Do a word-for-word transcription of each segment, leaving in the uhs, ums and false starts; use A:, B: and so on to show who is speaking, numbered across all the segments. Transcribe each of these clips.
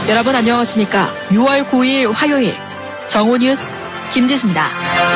A: 여러분 안녕하십니까? 유월 구일 화요일 정오 뉴스 김지수입니다.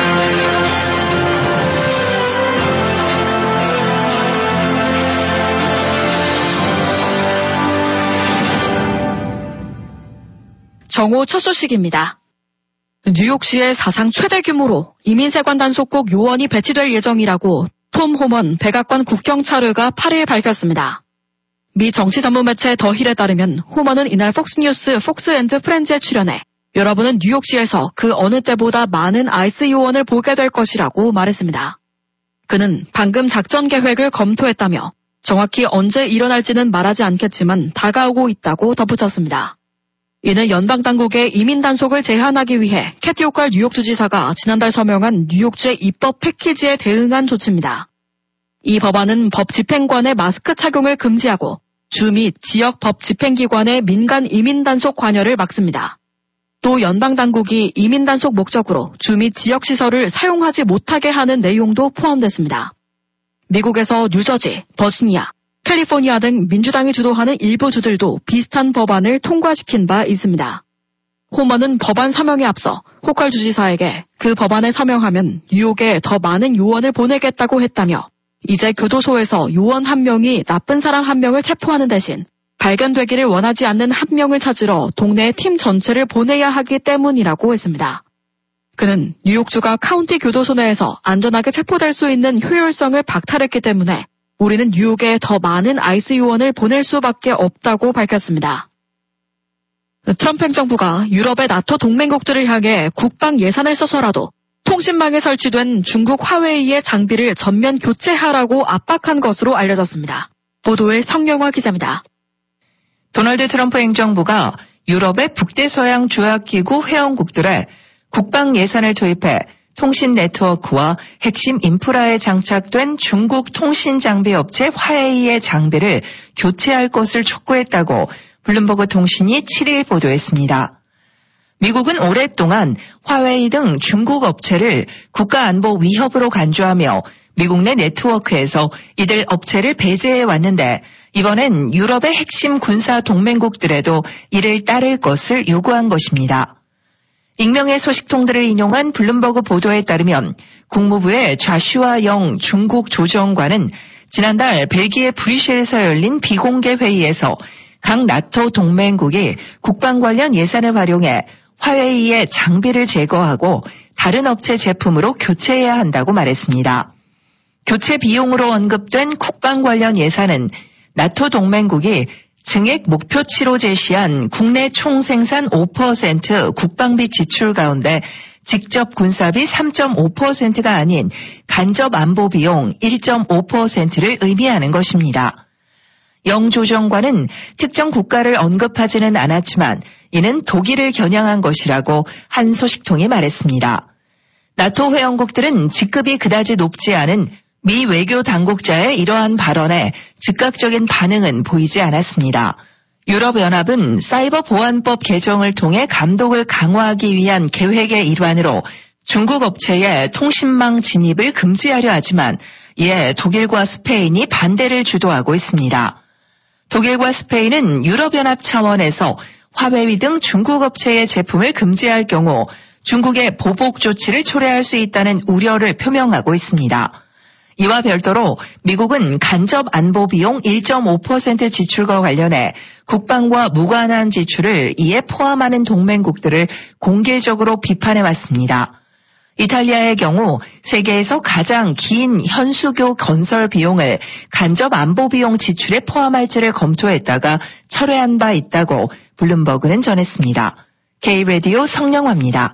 A: 정오 첫 소식입니다. 뉴욕시의 사상 최대 규모로 이민세관 단속국 요원이 배치될 예정이라고 톰 호먼 백악관 국경차르가 팔일 밝혔습니다. 미 정치 전문 매체 더 힐에 따르면 호먼은 이날 폭스뉴스 폭스 앤드 프렌즈에 출연해 여러분은 뉴욕시에서 그 어느 때보다 많은 아이스 요원을 보게 될 것이라고 말했습니다. 그는 방금 작전 계획을 검토했다며 정확히 언제 일어날지는 말하지 않겠지만 다가오고 있다고 덧붙였습니다. 이는 연방당국의 이민 단속을 제한하기 위해 캐티 호컬 뉴욕주지사가 지난달 서명한 뉴욕주의 입법 패키지에 대응한 조치입니다. 이 법안은 법 집행관의 마스크 착용을 금지하고 주 및 지역 법 집행기관의 민간 이민 단속 관여를 막습니다. 또 연방당국이 이민 단속 목적으로 주 및 지역 시설을 사용하지 못하게 하는 내용도 포함됐습니다. 미국에서 뉴저지, 버지니아, 캘리포니아 등 민주당이 주도하는 일부 주들도 비슷한 법안을 통과시킨 바 있습니다. 호먼은 법안 서명에 앞서 호컬 주지사에게 그 법안에 서명하면 뉴욕에 더 많은 요원을 보내겠다고 했다며 이제 교도소에서 요원 한 명이 나쁜 사람 한 명을 체포하는 대신 발견되기를 원하지 않는 한 명을 찾으러 동네 팀 전체를 보내야 하기 때문이라고 했습니다. 그는 뉴욕주가 카운티 교도소 내에서 안전하게 체포될 수 있는 효율성을 박탈했기 때문에 우리는 뉴욕에 더 많은 아이스 요원을 보낼 수밖에 없다고 밝혔습니다. 트럼프 행정부가 유럽의 나토 동맹국들을 향해 국방 예산을 써서라도 통신망에 설치된 중국 화웨이의 장비를 전면 교체하라고 압박한 것으로 알려졌습니다. 보도에 성영화 기자입니다.
B: 도널드 트럼프 행정부가 유럽의 북대서양 조약기구 회원국들에 국방 예산을 투입해 통신 네트워크와 핵심 인프라에 장착된 중국 통신 장비 업체 화웨이의 장비를 교체할 것을 촉구했다고 블룸버그 통신이 칠일 보도했습니다. 미국은 오랫동안 화웨이 등 중국 업체를 국가안보 위협으로 간주하며 미국 내 네트워크에서 이들 업체를 배제해 왔는데 이번엔 유럽의 핵심 군사 동맹국들에도 이를 따를 것을 요구한 것입니다. 익명의 소식통들을 인용한 블룸버그 보도에 따르면 국무부의 좌슈아 영 중국 조정관은 지난달 벨기에 브뤼셀에서 열린 비공개 회의에서 각 나토 동맹국이 국방 관련 예산을 활용해 화웨이의 장비를 제거하고 다른 업체 제품으로 교체해야 한다고 말했습니다. 교체 비용으로 언급된 국방 관련 예산은 나토 동맹국이 증액 목표치로 제시한 국내 총생산 오 퍼센트 국방비 지출 가운데 직접 군사비 삼 점 오 퍼센트가 아닌 간접 안보 비용 일 점 오 퍼센트를 의미하는 것입니다. 영 조정관은 특정 국가를 언급하지는 않았지만 이는 독일을 겨냥한 것이라고 한 소식통이 말했습니다. 나토 회원국들은 직급이 그다지 높지 않은 미 외교 당국자의 이러한 발언에 즉각적인 반응은 보이지 않았습니다. 유럽연합은 사이버 보안법 개정을 통해 감독을 강화하기 위한 계획의 일환으로 중국 업체의 통신망 진입을 금지하려 하지만 이에 독일과 스페인이 반대를 주도하고 있습니다. 독일과 스페인은 유럽연합 차원에서 화웨이 등 중국 업체의 제품을 금지할 경우 중국의 보복 조치를 초래할 수 있다는 우려를 표명하고 있습니다. 이와 별도로 미국은 간접 안보 비용 일 점 오 퍼센트 지출과 관련해 국방과 무관한 지출을 이에 포함하는 동맹국들을 공개적으로 비판해왔습니다. 이탈리아의 경우 세계에서 가장 긴 현수교 건설 비용을 간접 안보 비용 지출에 포함할지를 검토했다가 철회한 바 있다고 블룸버그는 전했습니다. K-라디오 성영화입니다.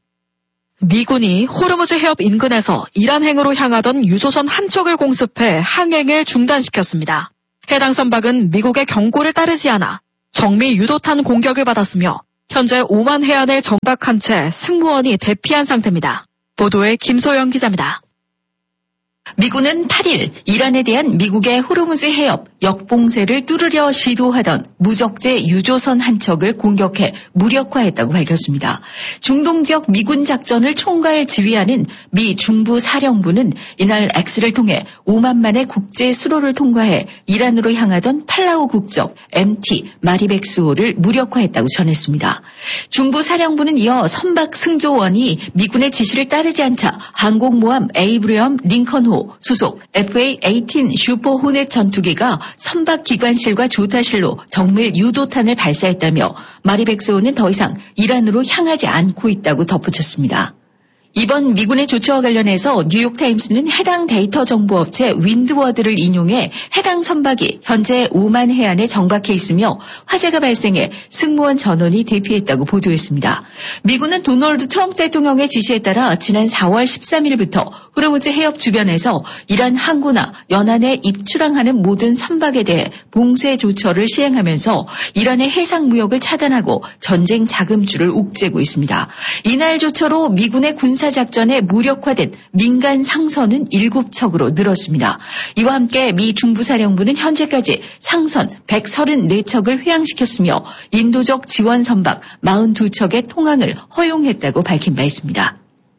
A: 미군이 호르무즈 해협 인근에서 이란행으로 향하던 유조선 한 척을 공습해 항행을 중단시켰습니다. 해당 선박은 미국의 경고를 따르지 않아 정밀 유도탄 공격을 받았으며 현재 오만 해안에 정박한 채 승무원이 대피한 상태입니다. 보도에 김소영 기자입니다.
C: 미군은 팔일 이란에 대한 미국의 호르무즈 해협 역봉쇄를 뚫으려 시도하던 무적재 유조선 한 척을 공격해 무력화했다고 밝혔습니다. 중동 지역 미군 작전을 총괄 지휘하는 미 중부 사령부는 이날 X를 통해 오만만의 국제 수로를 통과해 이란으로 향하던 팔라우 국적 엠티 마리백스호를 무력화했다고 전했습니다. 중부 사령부는 이어 선박 승조원이 미군의 지시를 따르지 않자 항공모함 에이브리엄 링컨호 소속 에프에이 십팔 슈퍼 호넷 전투기가 선박 기관실과 조타실로 정밀 유도탄을 발사했다며 마리백스호는 더 이상 이란으로 향하지 않고 있다고 덧붙였습니다. 이번 미군의 조치와 관련해서 뉴욕타임스는 해당 데이터 정보업체 윈드워드를 인용해 해당 선박이 현재 오만 해안에 정박해 있으며 화재가 발생해 승무원 전원이 대피했다고 보도했습니다. 미군은 도널드 트럼프 대통령의 지시에 따라 지난 사월 십삼일부터 호르무즈 해협 주변에서 이란 항구나 연안에 입출항하는 모든 선박에 대해 봉쇄 조처를 시행하면서 이란의 해상 무역을 차단하고 전쟁 자금줄을 옥죄고 있습니다. 이날 조처로 미군의 군 군사작전에 무력화된 민간 상선은 일곱 척으로 늘었습니다. 이와 함께 미 중부사령부는 현재까지 상선 백삼십사 척을 회항시켰으며 인도적 지원 선박 사십이 척의 통항을 허용했다고 밝힌 바 있습니다.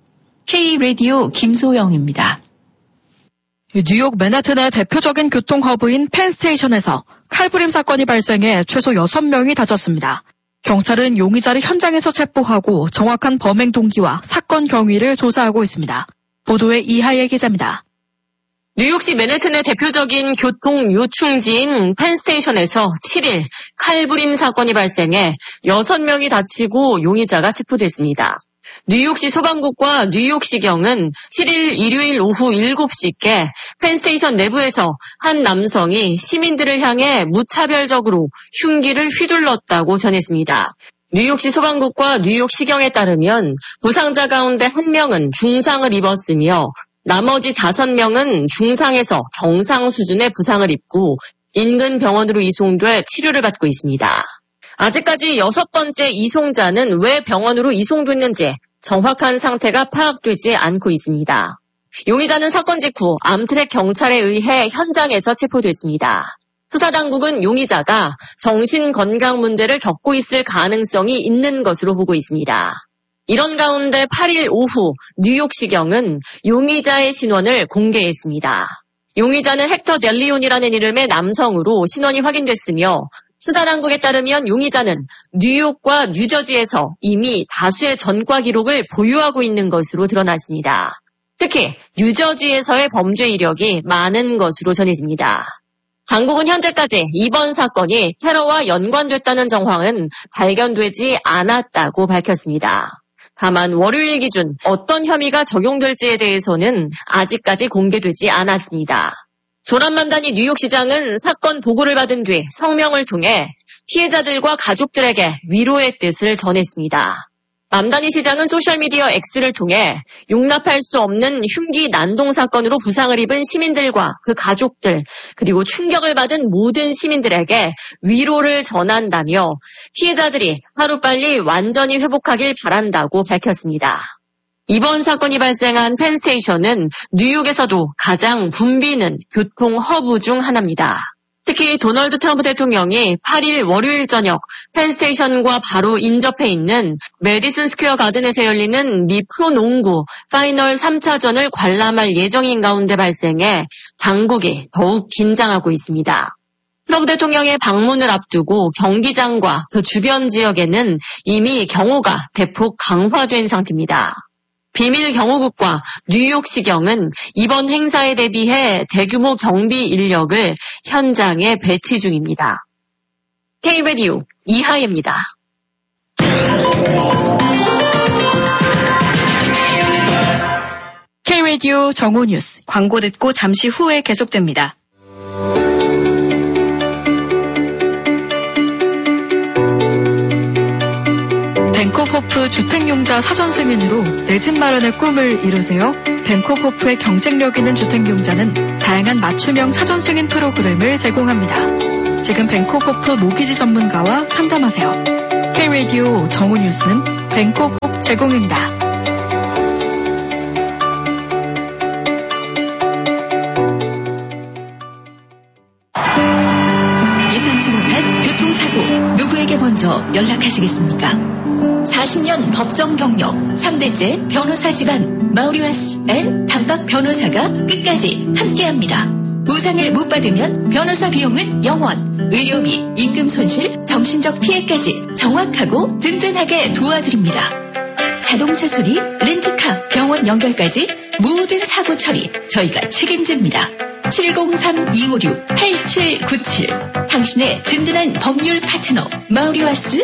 C: K-라디오 김소영입니다.
A: 뉴욕 맨하튼의 대표적인 교통허브인 펜스테이션에서 칼부림 사건이 발생해 최소 여섯 명이 다쳤습니다. 경찰은 용의자를 현장에서 체포하고 정확한 범행 동기와 사건 경위를 조사하고 있습니다. 보도에 이하예 기자입니다.
D: 뉴욕시 맨해튼의 대표적인 교통 요충지인 펜스테이션에서 칠일 칼부림 사건이 발생해 여섯 명이 다치고 용의자가 체포됐습니다. 뉴욕시 소방국과 뉴욕시경은 칠일 일요일 오후 일곱 시께 펜스테이션 내부에서 한 남성이 시민들을 향해 무차별적으로 흉기를 휘둘렀다고 전했습니다. 뉴욕시 소방국과 뉴욕시경에 따르면 부상자 가운데 한 명은 중상을 입었으며 나머지 다섯 명은 중상에서 경상 수준의 부상을 입고 인근 병원으로 이송돼 치료를 받고 있습니다. 아직까지 여섯 번째 이송자는 왜 병원으로 이송됐는지 정확한 상태가 파악되지 않고 있습니다. 용의자는 사건 직후 암트랙 경찰에 의해 현장에서 체포됐습니다. 수사당국은 용의자가 정신건강 문제를 겪고 있을 가능성이 있는 것으로 보고 있습니다. 이런 가운데 팔일 오후 뉴욕시경은 용의자의 신원을 공개했습니다. 용의자는 헥터 델리온이라는 이름의 남성으로 신원이 확인됐으며 수사당국에 따르면 용의자는 뉴욕과 뉴저지에서 이미 다수의 전과 기록을 보유하고 있는 것으로 드러났습니다. 특히 뉴저지에서의 범죄 이력이 많은 것으로 전해집니다. 당국은 현재까지 이번 사건이 테러와 연관됐다는 정황은 발견되지 않았다고 밝혔습니다. 다만 월요일 기준 어떤 혐의가 적용될지에 대해서는 아직까지 공개되지 않았습니다. 조란 맘다니 뉴욕시장은 사건 보고를 받은 뒤 성명을 통해 피해자들과 가족들에게 위로의 뜻을 전했습니다. 맘다니 시장은 소셜미디어 X를 통해 용납할 수 없는 흉기 난동 사건으로 부상을 입은 시민들과 그 가족들 그리고 충격을 받은 모든 시민들에게 위로를 전한다며 피해자들이 하루빨리 완전히 회복하길 바란다고 밝혔습니다. 이번 사건이 발생한 펜스테이션은 뉴욕에서도 가장 붐비는 교통 허브 중 하나입니다. 특히 도널드 트럼프 대통령이 팔일 월요일 저녁 펜스테이션과 바로 인접해 있는 메디슨 스퀘어 가든에서 열리는 미 프로농구 파이널 삼 차전을 관람할 예정인 가운데 발생해 당국이 더욱 긴장하고 있습니다. 트럼프 대통령의 방문을 앞두고 경기장과 그 주변 지역에는 이미 경호가 대폭 강화된 상태입니다. 비밀 경호국과 뉴욕시경은 이번 행사에 대비해 대규모 경비 인력을 현장에 배치 중입니다. K-라디오 이하예입니다.
A: K-라디오 정오 뉴스 광고 듣고 잠시 후에 계속됩니다. 벤코호프 주택용자 사전 승인으로 내 집 마련의 꿈을 이루세요. 벤코호프의 경쟁력 있는 주택용자는 다양한 맞춤형 사전 승인 프로그램을 제공합니다. 지금 벤코호프 모기지 전문가와 상담하세요. K-라디오 정오 뉴스는 벤코호프 제공입니다.
C: 누구에게 먼저 연락하시겠습니까? 사십 년 법정 경력, 삼 대째 변호사 집안 마우리와스 앤 단박 변호사가 끝까지 함께합니다. 보상을 못 받으면 변호사 비용은 영원, 의료비, 임금 손실, 정신적 피해까지 정확하고 든든하게 도와드립니다. 자동차 수리, 렌트카, 병원 연결까지 모든 사고 처리 저희가 책임집니다. 칠공삼 이오육 팔칠구칠 당신의 든든한 법률 파트너 마우리와스